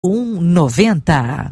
0190.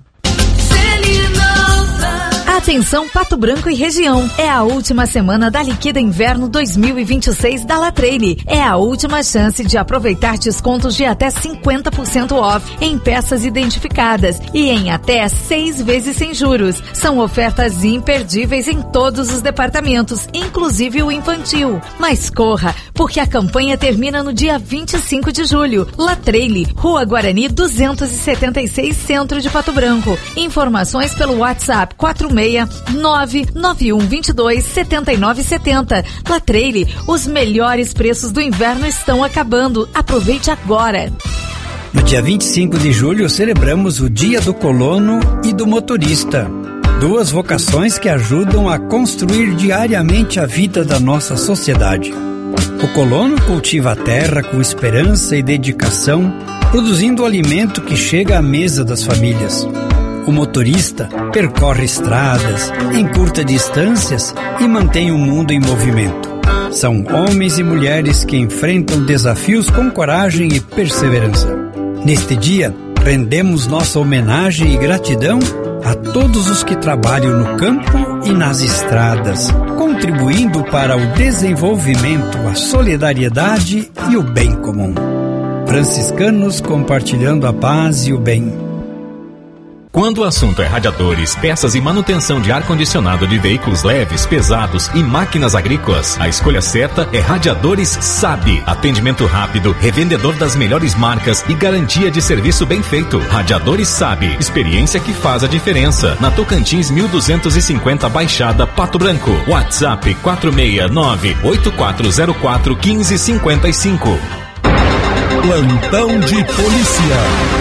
Atenção Pato Branco e região, é a última semana da Liquida Inverno 2026 da Latreille. É a última chance de aproveitar descontos de até 50% off em peças identificadas e em até 6 vezes sem juros. São ofertas imperdíveis em todos os departamentos, inclusive o infantil. Mas corra, porque a campanha termina no dia 25 de julho. Latreille, Rua Guarani 276, Centro de Pato Branco. Informações pelo WhatsApp 46991227970. Latreille, os melhores preços do inverno estão acabando. Aproveite agora. No dia 25 de julho celebramos o Dia do Colono e do Motorista. Duas vocações que ajudam a construir diariamente a vida da nossa sociedade. O colono cultiva a terra com esperança e dedicação, produzindo o alimento que chega à mesa das famílias. O motorista percorre estradas, encurta distâncias e mantém o mundo em movimento. São homens e mulheres que enfrentam desafios com coragem e perseverança. Neste dia, rendemos nossa homenagem e gratidão a todos os que trabalham no campo e nas estradas, contribuindo para o desenvolvimento, a solidariedade e o bem comum. Franciscanos compartilhando a paz e o bem. Quando o assunto é radiadores, peças e manutenção de ar-condicionado de veículos leves, pesados e máquinas agrícolas, a escolha certa é Radiadores SAB. Atendimento rápido, revendedor das melhores marcas e garantia de serviço bem feito. Radiadores SAB. Experiência que faz a diferença. Na Tocantins 1250 Baixada, Pato Branco. WhatsApp 469-8404-1555. Plantão de polícia.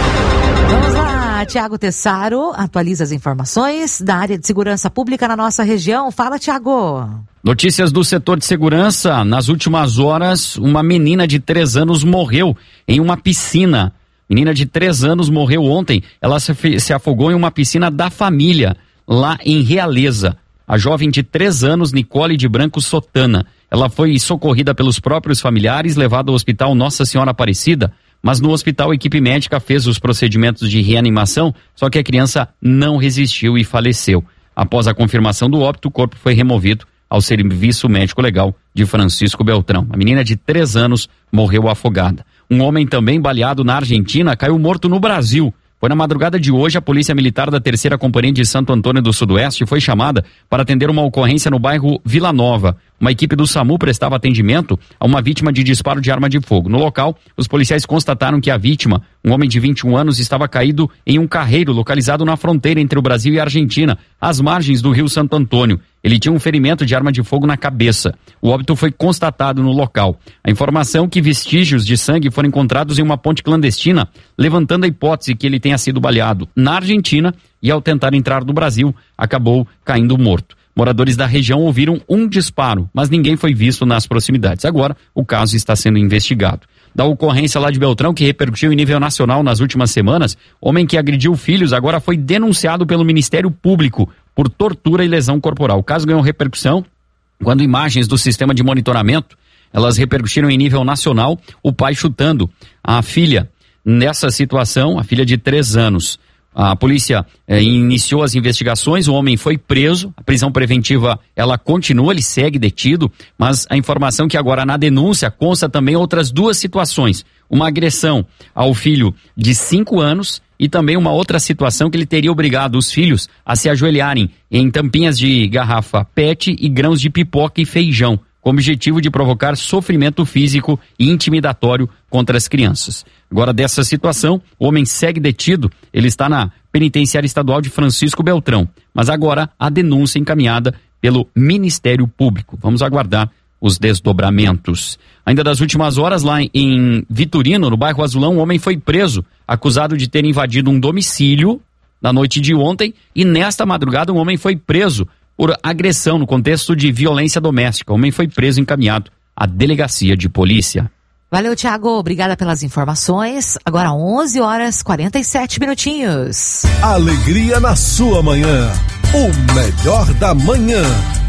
Vamos lá. Tiago Tessaro atualiza as informações da área de segurança pública na nossa região. Fala, Tiago. Notícias do setor de segurança. Nas últimas horas, uma menina de 3 anos morreu em uma piscina. Menina de 3 anos morreu ontem. Ela se afogou em uma piscina da família, lá em Realeza. A jovem de 3 anos, Nicole de Branco Sotana. Ela foi socorrida pelos próprios familiares, levada ao hospital Nossa Senhora Aparecida. Mas no hospital a equipe médica fez os procedimentos de reanimação, só que a criança não resistiu e faleceu. Após a confirmação do óbito, o corpo foi removido ao Serviço Médico Legal de Francisco Beltrão. A menina de 3 anos morreu afogada. Um homem também baleado na Argentina caiu morto no Brasil. Foi na madrugada de hoje, a Polícia Militar da 3ª Companhia de Santo Antônio do Sudoeste foi chamada para atender uma ocorrência no bairro Vila Nova. Uma equipe do SAMU prestava atendimento a uma vítima de disparo de arma de fogo. No local, os policiais constataram que a vítima, um homem de 21 anos, estava caído em um carreiro localizado na fronteira entre o Brasil e a Argentina, às margens do rio Santo Antônio. Ele tinha um ferimento de arma de fogo na cabeça. O óbito foi constatado no local. A informação que vestígios de sangue foram encontrados em uma ponte clandestina, levantando a hipótese que ele tenha sido baleado na Argentina e, ao tentar entrar no Brasil, acabou caindo morto. Moradores da região ouviram um disparo, mas ninguém foi visto nas proximidades. Agora, o caso está sendo investigado. Da ocorrência lá de Beltrão, que repercutiu em nível nacional nas últimas semanas, homem que agrediu filhos agora foi denunciado pelo Ministério Público por tortura e lesão corporal. O caso ganhou repercussão quando imagens do sistema de monitoramento, elas repercutiram em nível nacional, o pai chutando a filha. Nessa situação, a filha de 3 anos. A polícia iniciou as investigações, o homem foi preso, a prisão preventiva ela continua, ele segue detido, mas a informação que agora na denúncia consta também outras 2 situações. Uma agressão ao filho de 5 anos e também uma outra situação que ele teria obrigado os filhos a se ajoelharem em tampinhas de garrafa PET e grãos de pipoca e feijão, com o objetivo de provocar sofrimento físico e intimidatório contra as crianças. Agora, dessa situação, o homem segue detido, ele está na penitenciária estadual de Francisco Beltrão, mas agora a denúncia encaminhada pelo Ministério Público. Vamos aguardar os desdobramentos. Ainda das últimas horas, lá em Vitorino, no bairro Azulão, um homem foi preso, acusado de ter invadido um domicílio na noite de ontem, e nesta madrugada um homem foi preso por agressão no contexto de violência doméstica. O homem foi preso e encaminhado à delegacia de polícia. Valeu, Tiago. Obrigada pelas informações. Agora 11h47. Alegria na sua manhã. O melhor da manhã.